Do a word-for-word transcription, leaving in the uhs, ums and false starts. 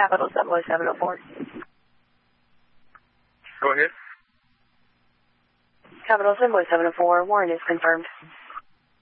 Capital Subway seven oh four. Go ahead. Capital Subway seven oh four, warrant is confirmed.